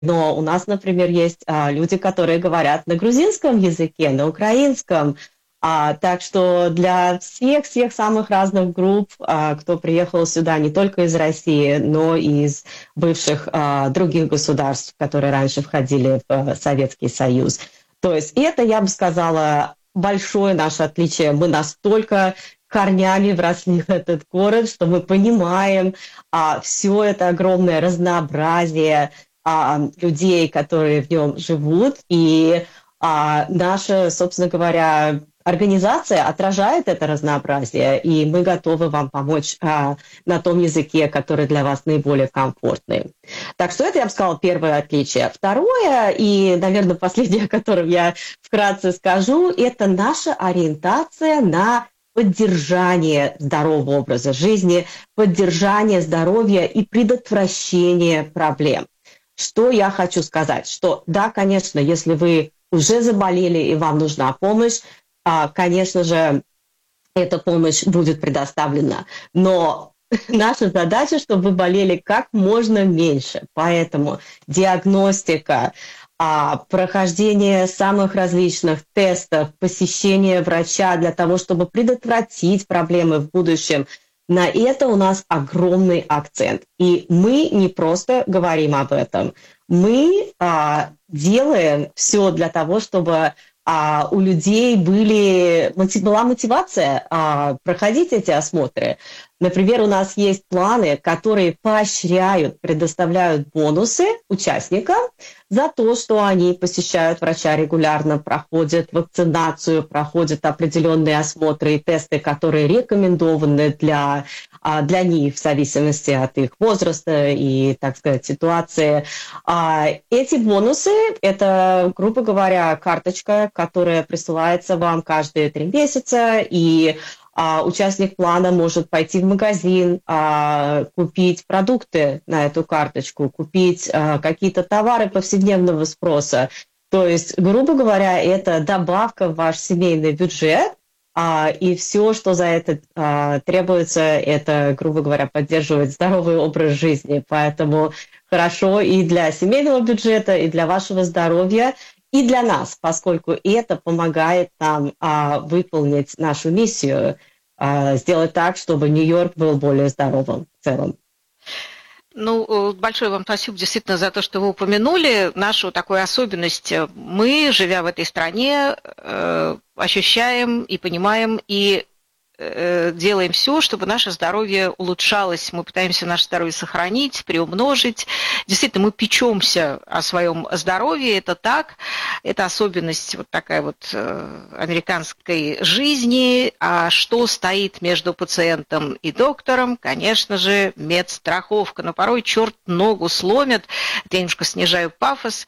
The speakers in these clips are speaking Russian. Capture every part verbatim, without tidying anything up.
Но у нас, например, есть а, люди, которые говорят на грузинском языке, на украинском. А, так что для всех-всех самых разных групп, а, кто приехал сюда не только из России, но и из бывших а, других государств, которые раньше входили в а, Советский Союз. То есть это, я бы сказала, большое наше отличие. Мы настолько корнями вросли в этот город, что мы понимаем а, все это огромное разнообразие а, людей, которые в нем живут, и а, наша, собственно говоря, организация отражает это разнообразие, и мы готовы вам помочь а, на том языке, который для вас наиболее комфортный. Так что это, я бы сказала, первое отличие. Второе, и, наверное, последнее, о котором я вкратце скажу, это наша ориентация на поддержание здорового образа жизни, поддержание здоровья и предотвращение проблем. Что я хочу сказать? Что да, конечно, если вы уже заболели и вам нужна помощь, конечно же, эта помощь будет предоставлена. Но наша задача, чтобы вы болели как можно меньше. Поэтому диагностика, прохождение самых различных тестов, посещение врача для того, чтобы предотвратить проблемы в будущем, на это у нас огромный акцент. И мы не просто говорим об этом, мы а, делаем все для того, чтобы а, у людей были, была мотивация а, проходить эти осмотры. Например, у нас есть планы, которые поощряют, предоставляют бонусы участникам за то, что они посещают врача регулярно, проходят вакцинацию, проходят определенные осмотры и тесты, которые рекомендованы для, для них в зависимости от их возраста и, так сказать, ситуации. Эти бонусы – это, грубо говоря, карточка, которая присылается вам каждые три месяца, и А, участник плана может пойти в магазин, а, купить продукты на эту карточку, купить а, какие-то товары повседневного спроса. То есть, грубо говоря, это добавка в ваш семейный бюджет, а, и все, что за это а, требуется, это, грубо говоря, поддерживать здоровый образ жизни. Поэтому хорошо и для семейного бюджета, и для вашего здоровья, и для нас, поскольку это помогает нам а, выполнить нашу миссию, а, сделать так, чтобы Нью-Йорк был более здоровым в целом. Ну, большое вам спасибо действительно за то, что вы упомянули нашу такую особенность. Мы, живя в этой стране, ощущаем и понимаем, и делаем все, чтобы наше здоровье улучшалось. Мы пытаемся наше здоровье сохранить, приумножить. Действительно, мы печемся о своем здоровье, это так. Это особенность вот такая вот американской жизни. А что стоит между пациентом и доктором? Конечно же, медстраховка. Но порой черт ногу сломит. Я немножко снижаю пафос.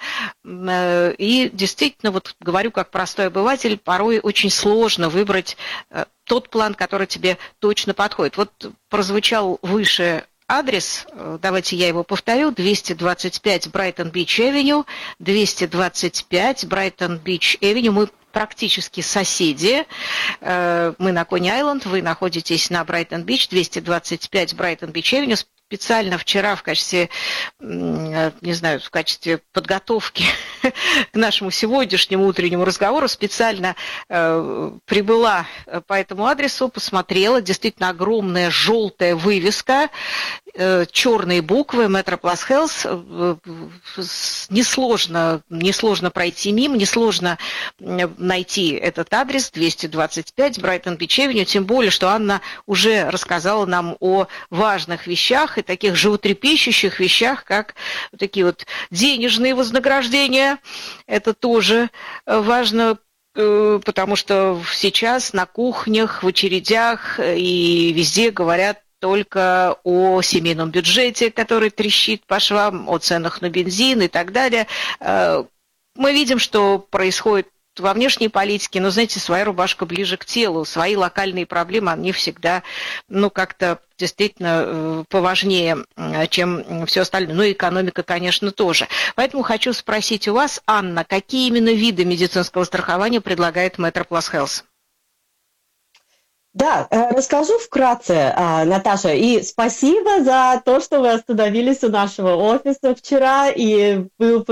И действительно, вот говорю как простой обыватель, порой очень сложно выбрать тот план, который тебе точно подходит. Вот прозвучал выше адрес, давайте я его повторю, двести двадцать пять Брайтон-Бич-Эвеню, двести двадцать пять Брайтон-Бич-Эвеню, мы практически соседи, мы на Кони-Айленд, вы находитесь на Брайтон-Бич, двести двадцать пять Брайтон-Бич-Эвеню. Специально вчера в качестве, не знаю, в качестве подготовки к нашему сегодняшнему утреннему разговору специально э, прибыла по этому адресу, посмотрела, действительно огромная желтая вывеска, э, черные буквы Metroplus Health, э, несложно, несложно пройти мимо, несложно найти этот адрес двести двадцать пять Брайтон-Бич-Эвеню, тем более, что Анна уже рассказала нам о важных вещах и таких животрепещущих вещах, как такие вот денежные вознаграждения. Это тоже важно, потому что сейчас на кухнях, в очередях и везде говорят только о семейном бюджете, который трещит по швам, о ценах на бензин и так далее. Мы видим, что происходит во внешней политике, но, знаете, своя рубашка ближе к телу, свои локальные проблемы, они всегда, ну, как-то действительно поважнее, чем все остальное. Ну, и экономика, конечно, тоже. Поэтому хочу спросить у вас, Анна, какие именно виды медицинского страхования предлагает Metroplus Health? Да, расскажу вкратце, Наташа, и спасибо за то, что вы остановились у нашего офиса вчера, и вы